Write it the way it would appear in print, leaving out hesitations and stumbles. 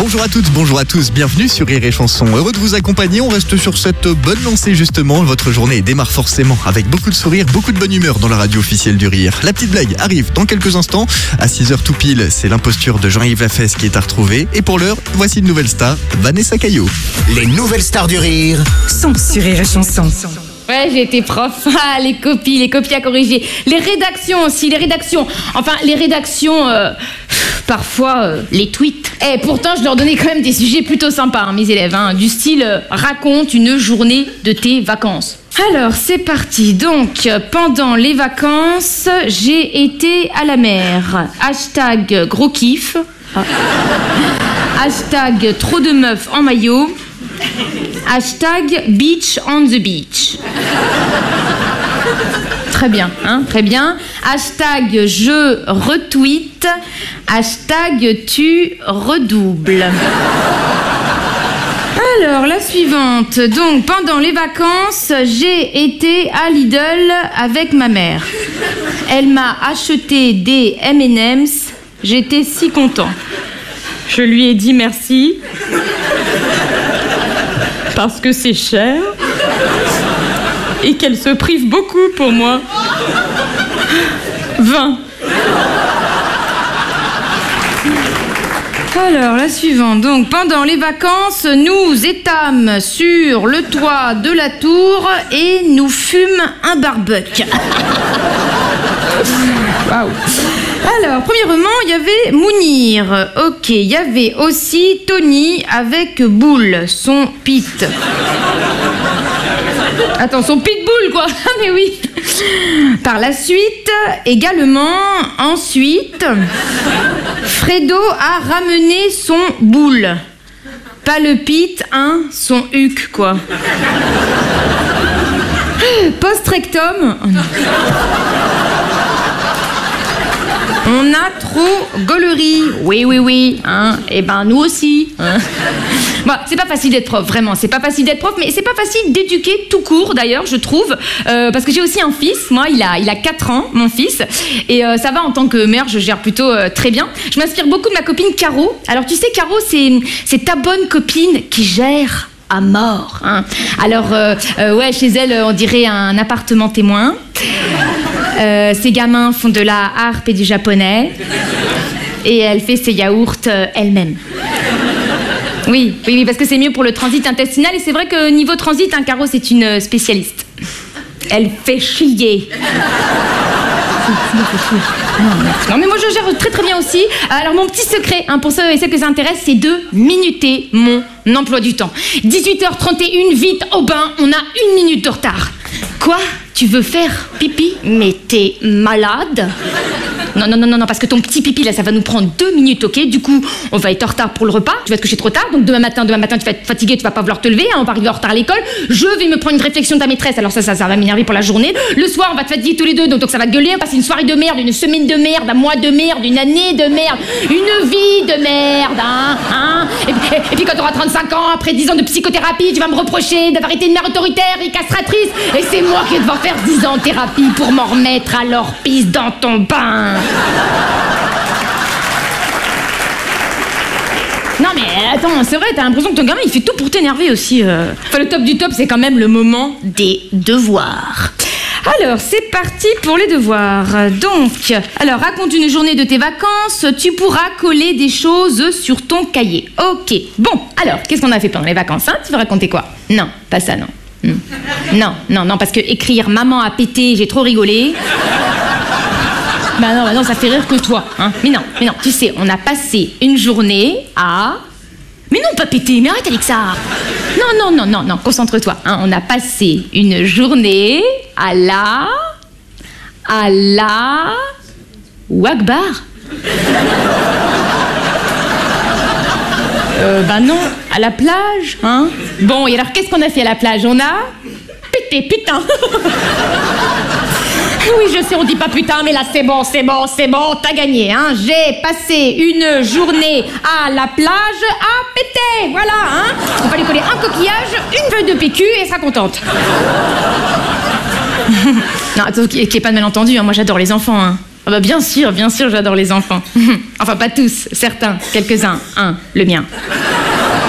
Bonjour à toutes, bonjour à tous, bienvenue sur Rire et Chanson. Heureux de vous accompagner, on reste sur cette bonne lancée justement. Votre journée démarre forcément avec beaucoup de sourires, beaucoup de bonne humeur dans la radio officielle du Rire. La petite blague arrive dans quelques instants. À 6h tout pile, c'est l'imposture de Jean-Yves Lafesse qui est à retrouver. Et pour l'heure, voici une nouvelle star, Vanessa Caillot. Les nouvelles stars du Rire sont sur Rire et Chanson. Ouais, j'ai été prof. Ah, les copies à corriger. Les rédactions aussi, Enfin, les rédactions, parfois, les tweets. Et pourtant, je leur donnais quand même des sujets plutôt sympas, hein, mes élèves. Du style, raconte une journée de tes vacances. Alors, c'est parti. Donc, pendant les vacances, j'ai été à la mer. Hashtag gros kiff. Hashtag trop de meufs en maillot. Hashtag beach on the beach. Très bien, très bien. Hashtag je retweet. Hashtag tu redoubles. Alors, la suivante. Donc, pendant les vacances, j'ai été à Lidl avec ma mère. Elle m'a acheté des M&M's. J'étais si content. Je lui ai dit merci. Parce que c'est cher. Et qu'elle se prive beaucoup pour moi. 20. Alors, la suivante. Donc, pendant les vacances, nous étâmes sur le toit de la tour et nous fûmes un barbecue. Waouh. Alors, premièrement, il y avait Mounir. Ok, il y avait aussi Tony avec Boule, son pit. Attends, son pitbull, quoi. Ah, mais oui. Par la suite, ensuite, Fredo a ramené son boule. Pas le pit, son huc, quoi. Post-rectum. Oh non. On a trop gaulerie. Oui. Eh ben, nous aussi. Bon, c'est pas facile d'être prof, vraiment. C'est pas facile d'être prof, mais c'est pas facile d'éduquer tout court, d'ailleurs, je trouve. Parce que j'ai aussi un fils. Moi, il a 4 ans, mon fils. Et ça va, en tant que mère, je gère plutôt très bien. Je m'inspire beaucoup de ma copine Caro. Alors, tu sais, Caro, c'est ta bonne copine qui gère à mort. Alors, ouais, chez elle, on dirait un appartement témoin. Ses gamins font de la harpe et du japonais. Et elle fait ses yaourts elle-même. Oui, parce que c'est mieux pour le transit intestinal. Et c'est vrai que niveau transit, Caro, c'est une spécialiste. Elle fait chier. Non, mais moi je gère très très bien aussi. Alors mon petit secret, pour ceux et celles que ça intéresse, c'est de minuter mon emploi du temps. 18h31, vite au bain, on a 1 minute de retard. Quoi ? Tu veux faire pipi ? Mais t'es malade ? Non, parce que ton petit pipi là, ça va nous prendre 2 minutes, ok ? Du coup, on va être en retard pour le repas, tu vas te coucher trop tard, donc demain matin, tu vas être fatigué, tu vas pas vouloir te lever, on va arriver en retard à l'école, je vais me prendre une réflexion de ta maîtresse, alors ça va m'énerver pour la journée. Le soir, on va te fatiguer tous les deux, donc ça va gueuler, on passe une soirée de merde, une semaine de merde, un mois de merde, une année de merde, une vie de merde, Et puis quand t'auras 35 ans, après 10 ans de psychothérapie, tu vas me reprocher d'avoir été une mère autoritaire et castratrice, et c'est moi qui vais devoir faire 10 ans de thérapie pour m'en remettre, alors pisse dans ton bain. Non mais attends, c'est vrai, t'as l'impression que ton gamin il fait tout pour t'énerver aussi. Enfin, le top du top, c'est quand même le moment des devoirs. Alors, c'est parti pour les devoirs. Donc, alors, raconte une journée de tes vacances, tu pourras coller des choses sur ton cahier. Ok, bon, alors, qu'est-ce qu'on a fait pendant les vacances, Tu veux raconter quoi ? Non, pas ça, non. Non, parce que écrire « Maman a pété, j'ai trop rigolé », Bah non, ça fait rire que toi, Mais non, tu sais, on a passé une journée à... Mais non, pas péter, mais arrête avec ça. Non, concentre-toi. On a passé une journée à la... Wagbar. Non, à la plage, Bon, et alors qu'est-ce qu'on a fait à la plage ? On a... pété, putain. Oui, je sais, on dit pas putain, mais là c'est bon, t'as gagné, J'ai passé une journée à la plage à péter, voilà, On va lui coller un coquillage, une feuille de PQ et elle sera contente. Non, attends, qu'il n'y ait pas de malentendu, moi j'adore les enfants, Ah bah bien sûr, j'adore les enfants. Enfin, pas tous, certains, quelques-uns, le mien.